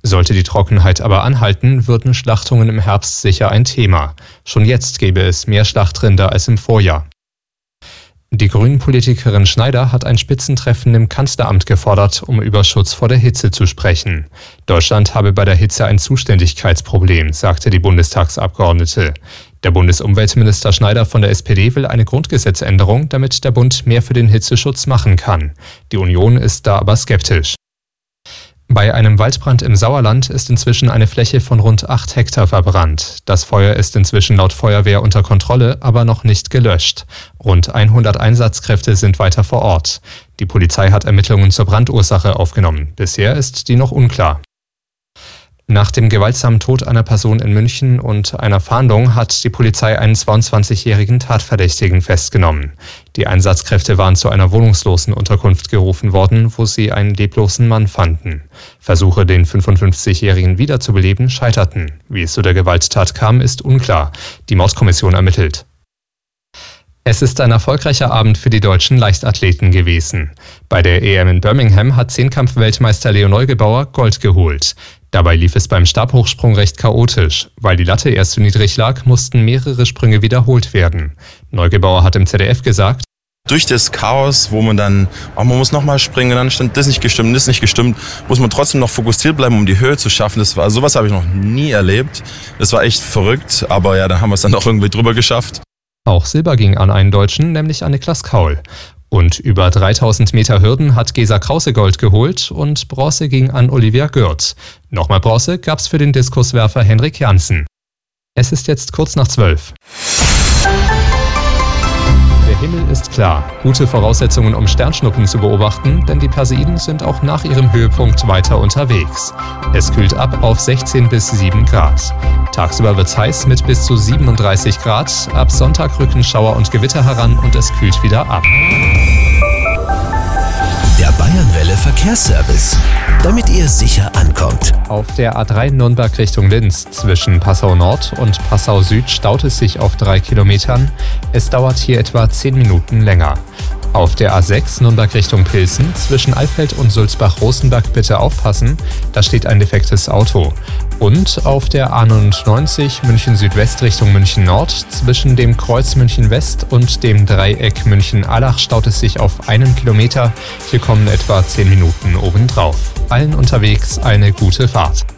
Sollte die Trockenheit aber anhalten, würden Schlachtungen im Herbst sicher ein Thema. Schon jetzt gäbe es mehr Schlachtrinder als im Vorjahr. Die Grünen-Politikerin Schneider hat ein Spitzentreffen im Kanzleramt gefordert, um über Schutz vor der Hitze zu sprechen. Deutschland habe bei der Hitze ein Zuständigkeitsproblem, sagte die Bundestagsabgeordnete. Der Bundesumweltminister Schneider von der SPD will eine Grundgesetzänderung, damit der Bund mehr für den Hitzeschutz machen kann. Die Union ist da aber skeptisch. Bei einem Waldbrand im Sauerland ist inzwischen eine Fläche von rund 8 Hektar verbrannt. Das Feuer ist inzwischen laut Feuerwehr unter Kontrolle, aber noch nicht gelöscht. Rund 100 Einsatzkräfte sind weiter vor Ort. Die Polizei hat Ermittlungen zur Brandursache aufgenommen. Bisher ist die noch unklar. Nach dem gewaltsamen Tod einer Person in München und einer Fahndung hat die Polizei einen 22-jährigen Tatverdächtigen festgenommen. Die Einsatzkräfte waren zu einer Wohnungslosenunterkunft gerufen worden, wo sie einen leblosen Mann fanden. Versuche, den 55-jährigen wiederzubeleben, scheiterten. Wie es zu der Gewalttat kam, ist unklar. Die Mordkommission ermittelt. Es ist ein erfolgreicher Abend für die deutschen Leichtathleten gewesen. Bei der EM in Birmingham hat Zehnkampf-Weltmeister Leo Neugebauer Gold geholt. Dabei lief es beim Stabhochsprung recht chaotisch. Weil die Latte erst zu niedrig lag, mussten mehrere Sprünge wiederholt werden. Neugebauer hat im ZDF gesagt: Durch das Chaos, wo man dann, man muss nochmal springen, dann stand das nicht gestimmt, muss man trotzdem noch fokussiert bleiben, um die Höhe zu schaffen. Sowas habe ich noch nie erlebt. Das war echt verrückt, aber ja, dann haben wir es dann auch irgendwie drüber geschafft. Auch Silber ging an einen Deutschen, nämlich an Niklas Kaul. Und über 3000 Meter Hürden hat Gesa Krause Gold geholt und Bronze ging an Olivia Gürt. Nochmal Bronze gab's für den Diskuswerfer Henrik Janssen. Es ist jetzt kurz nach 12. Der Himmel ist klar. Gute Voraussetzungen, um Sternschnuppen zu beobachten, denn die Perseiden sind auch nach ihrem Höhepunkt weiter unterwegs. Es kühlt ab auf 16 bis 7 Grad. Tagsüber wird's heiß mit bis zu 37 Grad. Ab Sonntag rücken Schauer und Gewitter heran und es kühlt wieder ab. Der Bayernwelle Verkehrsservice, damit ihr sicher ankommt. Auf der A3 Nürnberg Richtung Linz zwischen Passau Nord und Passau Süd staut es sich auf 3 Kilometern. Es dauert hier etwa 10 Minuten länger. Auf der A6 Nürnberg Richtung Pilsen zwischen Alfeld und Sulzbach-Rosenberg bitte aufpassen, da steht ein defektes Auto. Und auf der A99 München Südwest Richtung München Nord zwischen dem Kreuz München West und dem Dreieck München Allach staut es sich auf 1 Kilometer. Hier kommen etwa 10 Minuten obendrauf. Allen unterwegs eine gute Fahrt.